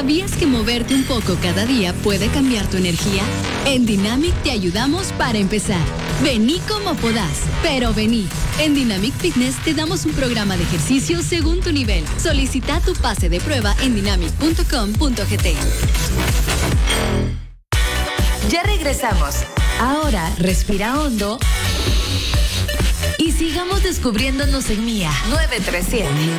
¿Sabías que moverte un poco cada día puede cambiar tu energía? En Dynamic te ayudamos para empezar. Vení como podás, pero vení. En Dynamic Fitness te damos un programa de ejercicio según tu nivel. Solicita tu pase de prueba en dynamic.com.gt. Ya regresamos. Ahora respira hondo y sigamos descubriéndonos en Mía 9300.